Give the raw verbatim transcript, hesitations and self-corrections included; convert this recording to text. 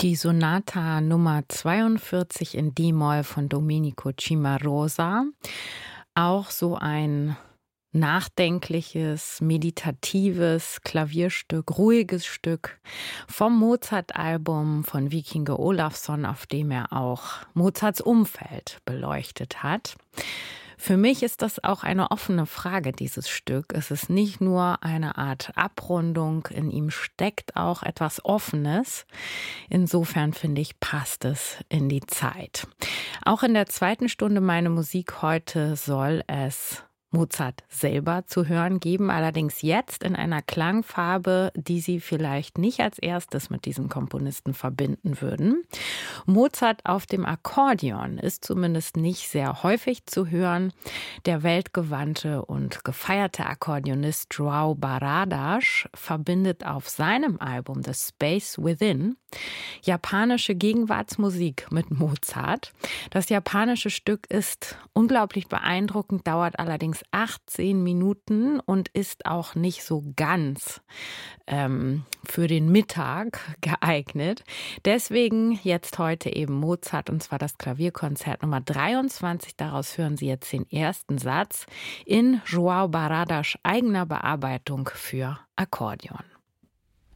Die Sonata Nummer zweiundvierzig in D-Moll von Domenico Cimarosa. Auch so ein nachdenkliches, meditatives Klavierstück, ruhiges Stück vom Mozart-Album von Víkingur Ólafsson, auf dem er auch Mozarts Umfeld beleuchtet hat. Für mich ist das auch eine offene Frage, dieses Stück. Es ist nicht nur eine Art Abrundung, in ihm steckt auch etwas Offenes. Insofern finde ich, passt es in die Zeit. Auch in der zweiten Stunde Meine Musik heute soll es Mozart selber zu hören geben, allerdings jetzt in einer Klangfarbe, die Sie vielleicht nicht als erstes mit diesem Komponisten verbinden würden. Mozart auf dem Akkordeon ist zumindest nicht sehr häufig zu hören. Der weltgewandte und gefeierte Akkordeonist João Barradas verbindet auf seinem Album The Space Within japanische Gegenwartsmusik mit Mozart. Das japanische Stück ist unglaublich beeindruckend, dauert allerdings achtzehn Minuten und ist auch nicht so ganz ähm, für den Mittag geeignet. Deswegen jetzt heute eben Mozart, und zwar das Klavierkonzert Nummer dreiundzwanzig. Daraus hören Sie jetzt den ersten Satz in João Barradas eigener Bearbeitung für Akkordeon.